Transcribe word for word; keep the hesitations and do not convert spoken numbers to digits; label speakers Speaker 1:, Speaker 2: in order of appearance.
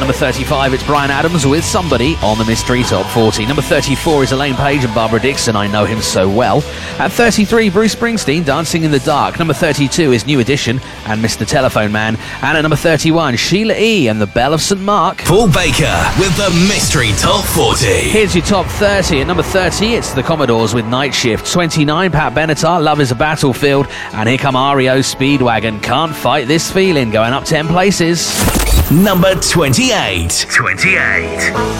Speaker 1: number thirty-five, it's Bryan Adams with Somebody on the Mystery Top forty. Number thirty-four is Elaine Page and Barbara Dixon, I Know Him So Well. At thirty-three, Bruce Springsteen, Dancing in the Dark. Number thirty-two is New Edition and Mister Telephone Man. And at number thirty-one, Sheila E. and the Belle of Saint Mark.
Speaker 2: Paul Baker with the Mystery Top forty.
Speaker 1: Here's your top thirty. At number thirty, it's the Commodores with Night Shift. twenty-nine, Pat Benatar, Love is a Battlefield. And here come R E O Speedwagon, Can't Fight This Feeling, going up ten places.
Speaker 2: Number twenty-eight.
Speaker 3: twenty-eight.